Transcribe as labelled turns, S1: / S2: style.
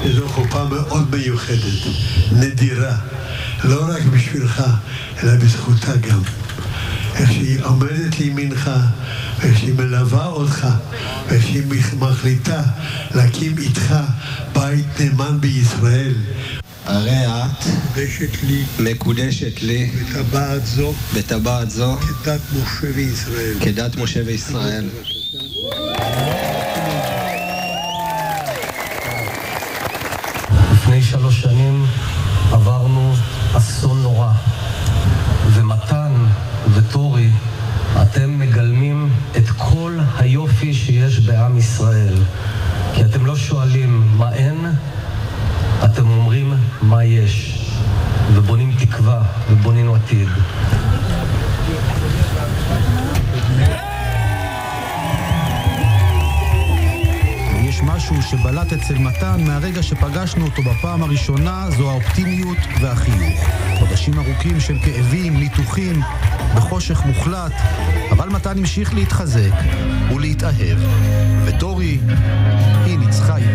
S1: זו חופה מאוד מיוחדת, נדירה, לא רק בשבילך, אלא בזכותה גם. איך שהיא עומדת לימינך, ואיך שהיא מלווה אותך, ואיך שהיא מחליטה להקים איתך בית נאמן בישראל.
S2: הרי את מקודשת לי בטבעת זו
S1: כדת משה וישראל.
S2: כדת משה וישראל.
S3: לפני 3 שנים עברנו אסון נורא, ומתן וטורי, אתם מגלמים את כל היופי שיש בעם ישראל, כי אתם לא שואלים מה אין, אתם אומרים מה יש, ובונים תקווה ובונים עתיד.
S4: יש משהו שבלט אצל מתן מהרגע שפגשנו אותו בפעם הראשונה, זו האופטימיות והחיוך. חודשים ארוכים של כאבים, ניתוחים, בחושך מוחלט, אבל מתן המשיך להתחזק ולהתאהב. וטורי, היא ניצחה